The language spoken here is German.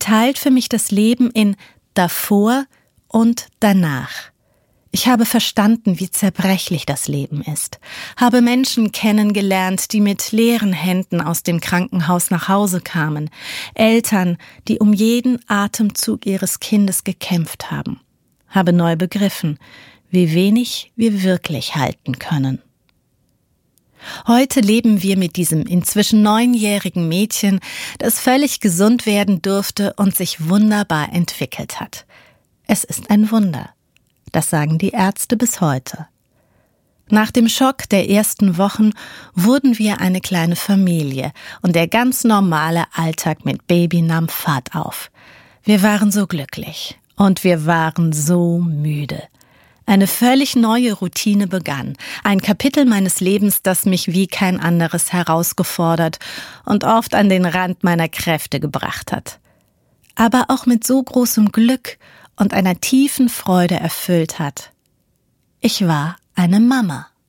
unterteilt für mich das Leben in davor und danach. Ich habe verstanden, wie zerbrechlich das Leben ist, habe Menschen kennengelernt, die mit leeren Händen aus dem Krankenhaus nach Hause kamen, Eltern, die um jeden Atemzug ihres Kindes gekämpft haben, habe neu begriffen, wie wenig wir wirklich halten können. Heute leben wir mit diesem inzwischen 9-jährigen Mädchen, das völlig gesund werden durfte und sich wunderbar entwickelt hat. Es ist ein Wunder. Das sagen die Ärzte bis heute. Nach dem Schock der ersten Wochen wurden wir eine kleine Familie und der ganz normale Alltag mit Baby nahm Fahrt auf. Wir waren so glücklich und wir waren so müde. Eine völlig neue Routine begann, ein Kapitel meines Lebens, das mich wie kein anderes herausgefordert und oft an den Rand meiner Kräfte gebracht hat. Aber auch mit so großem Glück und einer tiefen Freude erfüllt hat. Ich war eine Mama.